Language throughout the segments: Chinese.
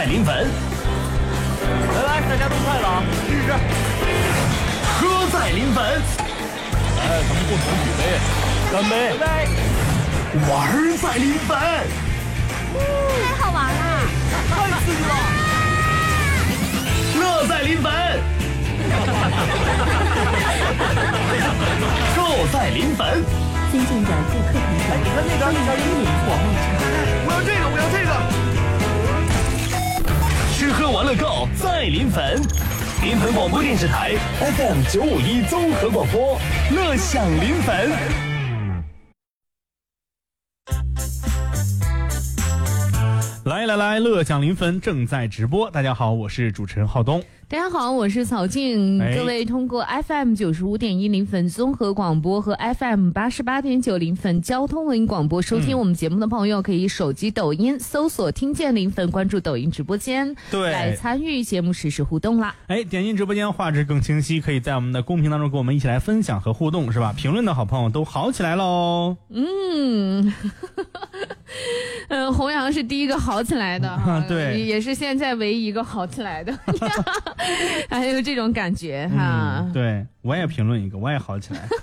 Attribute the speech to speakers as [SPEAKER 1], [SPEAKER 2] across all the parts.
[SPEAKER 1] 在临汾，
[SPEAKER 2] 来，大家都快了啊，试试。
[SPEAKER 1] 喝在临汾，
[SPEAKER 2] 咱们共同举杯，干杯！干杯！
[SPEAKER 1] 玩在临汾，
[SPEAKER 3] 太好玩了，
[SPEAKER 2] 太刺激了！
[SPEAKER 1] 乐在临汾，购在临汾。
[SPEAKER 4] 尊敬的顾客朋友，
[SPEAKER 2] 你看那个，我要这个，我要这个。
[SPEAKER 1] 吃喝玩乐购在临汾，临汾广播电视台 FM951综合广播，乐享临汾。
[SPEAKER 5] 来，乐享临汾正在直播。大家好，我是主持人浩东。
[SPEAKER 3] 大家好，我是曹静。各位通过 FM95.1临汾综合广播和 FM88.9临汾交通文艺广播收听我们节目的朋友，可以手机抖音搜索听见临汾，关注抖音直播间，
[SPEAKER 5] 对，
[SPEAKER 3] 来参与节目实时互动啦。
[SPEAKER 5] 点进直播间，画质更清晰，可以在我们的公屏当中跟我们一起来分享和互动，是吧？评论的好朋友都好起来喽。
[SPEAKER 3] 弘扬是第一个好起来的，
[SPEAKER 5] 对，
[SPEAKER 3] 也是现在唯一一个好起来的，还有这种感觉哈。
[SPEAKER 5] 对，我也评论一个，我也好起来。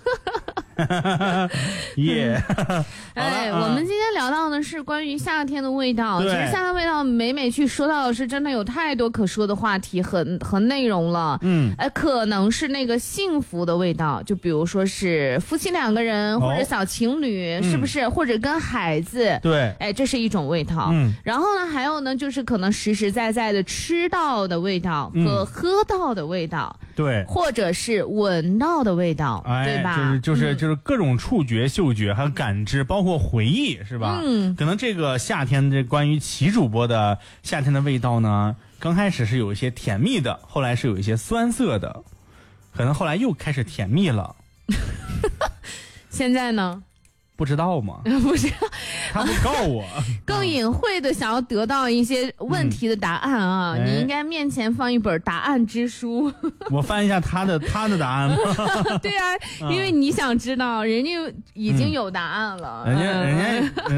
[SPEAKER 5] 耶！
[SPEAKER 3] 我们今天聊到的是关于夏天的味道。其实夏天的味道每去说到的是真的有太多可说的话题和内容了。可能是那个幸福的味道，就比如说是夫妻两个人或者小情侣，是不是？或者跟孩子。
[SPEAKER 5] 对。
[SPEAKER 3] 这是一种味道。然后呢，还有呢，就是可能实实在在的吃到的味道和喝到的味道。
[SPEAKER 5] 对。
[SPEAKER 3] 或者是闻到的味道，对吧？
[SPEAKER 5] 就是各种触觉、嗅觉还有感知，包括回忆，是吧？可能这个夏天，这关于齐主播的夏天的味道呢，刚开始是有一些甜蜜的，后来是有一些酸涩的，可能后来又开始甜蜜了。
[SPEAKER 3] 现在呢？
[SPEAKER 5] 不知道吗？
[SPEAKER 3] 不知道，
[SPEAKER 5] 他不告我。
[SPEAKER 3] 更隐晦的想要得到一些问题的答案啊，你应该面前放一本答案之书。
[SPEAKER 5] 我翻一下他的答案。
[SPEAKER 3] 对啊，因为你想知道，人家已经有答案了。
[SPEAKER 5] 人家